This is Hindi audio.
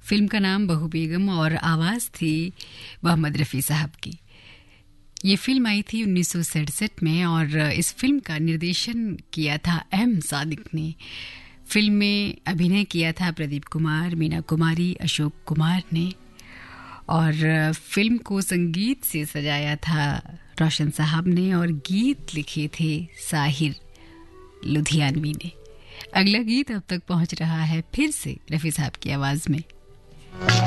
फिल्म का नाम बहू बेगम और आवाज़ थी मोहम्मद रफ़ी साहब की। ये फिल्म आई थी 1967 में और इस फिल्म का निर्देशन किया था एम सादिक ने। फिल्म में अभिनय किया था प्रदीप कुमार, मीना कुमारी, अशोक कुमार ने और फिल्म को संगीत से सजाया था रोशन साहब ने और गीत लिखे थे साहिर लुधियानवी ने। अगला गीत अब तक पहुंच रहा है फिर से रफ़ी साहब की आवाज़ में।